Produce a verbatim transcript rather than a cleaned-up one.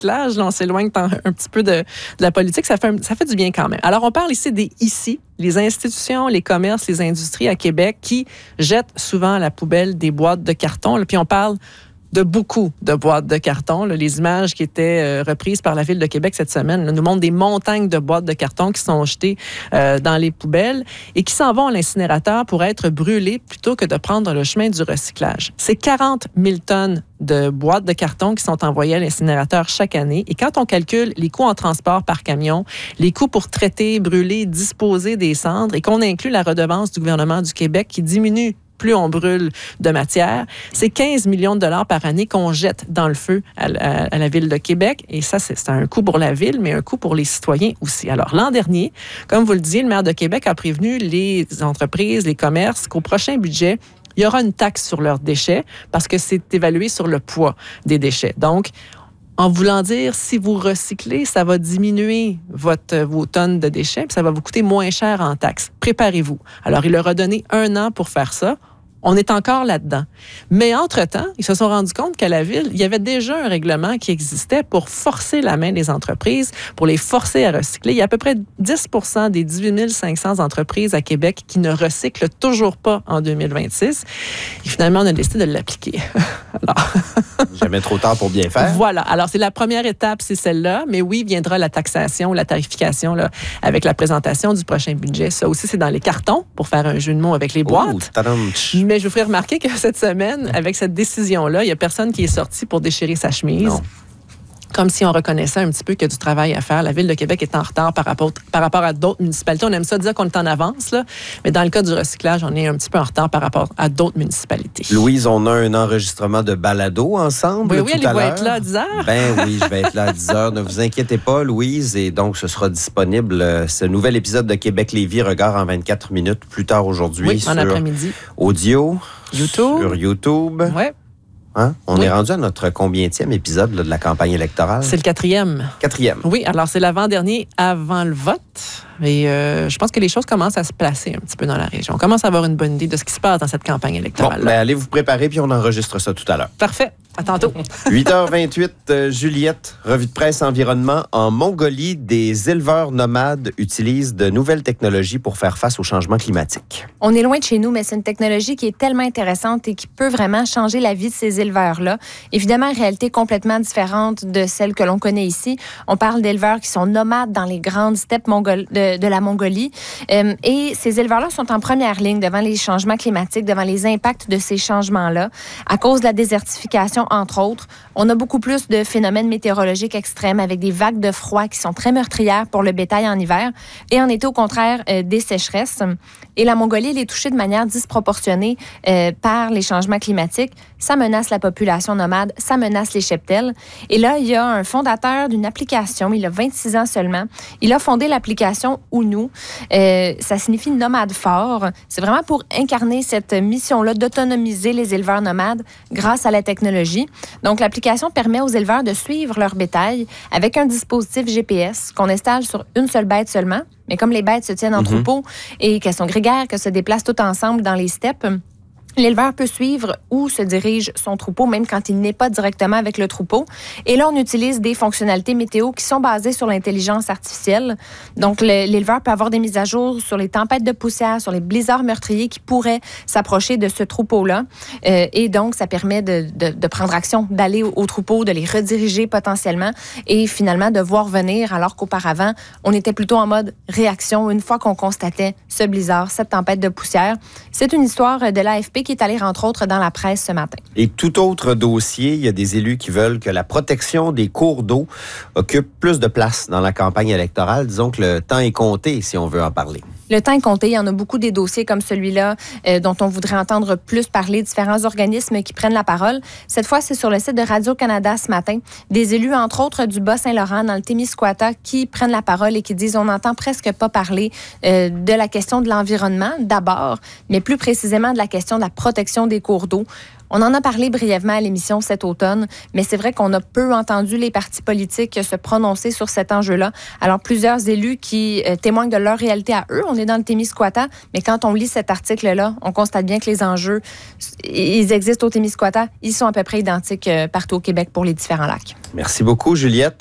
recyclage. Là, on s'éloigne un, un petit peu de, de la politique. Ça fait, un, ça fait du bien quand même. Alors, on parle ici des ici, les institutions, les commerces, les industries à Québec qui jettent souvent à la poubelle des boîtes de carton. Là, puis on parle de beaucoup de boîtes de carton. Là, les images qui étaient euh, reprises par la Ville de Québec cette semaine là, nous montrent des montagnes de boîtes de carton qui sont jetées euh, dans les poubelles et qui s'en vont à l'incinérateur pour être brûlées plutôt que de prendre le chemin du recyclage. C'est quarante mille tonnes de boîtes de carton qui sont envoyées à l'incinérateur chaque année. Et quand on calcule les coûts en transport par camion, les coûts pour traiter, brûler, disposer des cendres et qu'on inclut la redevance du gouvernement du Québec qui diminue plus on brûle de matière, c'est quinze millions de dollars par année qu'on jette dans le feu à, à, à la Ville de Québec. Et ça, c'est, c'est un coût pour la Ville, mais un coût pour les citoyens aussi. Alors, l'an dernier, comme vous le disiez, le maire de Québec a prévenu les entreprises, les commerces qu'au prochain budget, il y aura une taxe sur leurs déchets parce que c'est évalué sur le poids des déchets. Donc, en voulant dire, si vous recyclez, ça va diminuer votre, vos tonnes de déchets, puis ça va vous coûter moins cher en taxes. Préparez-vous. Alors, il leur a donné un an pour faire ça. On est encore là-dedans. Mais entre-temps, ils se sont rendus compte qu'à la Ville, il y avait déjà un règlement qui existait pour forcer la main des entreprises, pour les forcer à recycler. Il y a à peu près dix pour cent des dix-huit mille cinq cents entreprises à Québec qui ne recyclent toujours pas en deux mille vingt-six. Et finalement, on a décidé de l'appliquer. Alors... Jamais trop tard pour bien faire. Voilà. Alors, c'est la première étape, c'est celle-là. Mais oui, viendra la taxation, la tarification là, avec la présentation du prochain budget. Ça aussi, c'est dans les cartons pour faire un jeu de mots avec les boîtes. Ouh, Mais je vous ferai remarquer que cette semaine, avec cette décision-là, il n'y a personne qui est sorti pour déchirer sa chemise. Non. Comme si on reconnaissait un petit peu qu'il y a du travail à faire. La Ville de Québec est en retard par rapport, par rapport à d'autres municipalités. On aime ça dire qu'on est en avance, là, mais dans le cas du recyclage, on est un petit peu en retard par rapport à d'autres municipalités. Louise, on a un enregistrement de balado ensemble. Oui, oui, tout elle à va l'heure. être là à dix heures. Ben oui, je vais être là à dix heures. Ne vous inquiétez pas, Louise. Et donc, ce sera disponible, euh, ce nouvel épisode de Québec-Lévis, Regard en vingt-quatre minutes, plus tard aujourd'hui. Oui, sur en après-midi. Audio. YouTube. Sur YouTube. Oui. Hein? On Oui. est rendu à notre combienième épisode là, de la campagne électorale? C'est le quatrième. Quatrième. Oui, alors c'est l'avant-dernier avant le vote. Et euh, je pense que les choses commencent à se placer un petit peu dans la région. On commence à avoir une bonne idée de ce qui se passe dans cette campagne Bon, électorale. ben, allez vous préparer, puis on enregistre ça tout à l'heure. Parfait. À tantôt. huit heures vingt-huit, euh, Juliette, revue de presse environnement. En Mongolie, des éleveurs nomades utilisent de nouvelles technologies pour faire face au changement climatique. On est loin de chez nous, mais c'est une technologie qui est tellement intéressante et qui peut vraiment changer la vie de ces éleveurs-là. Évidemment, une réalité complètement différente de celle que l'on connaît ici. On parle d'éleveurs qui sont nomades dans les grandes steppes mongol- de, de la Mongolie. Euh, et ces éleveurs-là sont en première ligne devant les changements climatiques, devant les impacts de ces changements-là. À cause de la désertification, entre autres, on a beaucoup plus de phénomènes météorologiques extrêmes avec des vagues de froid qui sont très meurtrières pour le bétail en hiver et en été, au contraire, euh, des sécheresses. Et la Mongolie, elle est touchée de manière disproportionnée euh, par les changements climatiques. Ça menace la population nomade, ça menace les cheptels. Et là, il y a un fondateur d'une application, il a vingt-six ans seulement. Il a fondé l'application Unu. Euh, ça signifie nomade fort. C'est vraiment pour incarner cette mission-là d'autonomiser les éleveurs nomades grâce à la technologie. Donc, l'application permet aux éleveurs de suivre leur bétail avec un dispositif G P S qu'on installe sur une seule bête seulement. Mais comme les bêtes se tiennent en mm-hmm. troupeau et qu'elles sont grégaires, qu'elles se déplacent toutes ensemble dans les steppes, l'éleveur peut suivre où se dirige son troupeau, même quand il n'est pas directement avec le troupeau. Et là, on utilise des fonctionnalités météo qui sont basées sur l'intelligence artificielle. Donc, le, l'éleveur peut avoir des mises à jour sur les tempêtes de poussière, sur les blizzards meurtriers qui pourraient s'approcher de ce troupeau-là. Euh, et donc, ça permet de, de, de prendre action, d'aller au, au troupeau, de les rediriger potentiellement et finalement de voir venir, alors qu'auparavant, on était plutôt en mode réaction une fois qu'on constatait ce blizzard, cette tempête de poussière. C'est une histoire de l'A F P qui est allé, entre autres, dans la presse ce matin. Et tout autre dossier, il y a des élus qui veulent que la protection des cours d'eau occupe plus de place dans la campagne électorale. Disons que le temps est compté, si on veut en parler. Le temps est compté. Il y en a beaucoup des dossiers comme celui-là euh, dont on voudrait entendre plus parler, différents organismes qui prennent la parole. Cette fois, c'est sur le site de Radio-Canada ce matin. Des élus, entre autres, du Bas-Saint-Laurent, dans le Témiscouata, qui prennent la parole et qui disent on n'entend presque pas parler euh, de la question de l'environnement, d'abord, mais plus précisément de la question de la protection des cours d'eau. On en a parlé brièvement à l'émission cet automne, mais c'est vrai qu'on a peu entendu les partis politiques se prononcer sur cet enjeu-là. Alors, plusieurs élus qui euh, témoignent de leur réalité à eux. On est dans le Témiscouata, mais quand on lit cet article-là, on constate bien que les enjeux, ils existent au Témiscouata. Ils sont à peu près identiques euh, partout au Québec pour les différents lacs. Merci beaucoup, Juliette.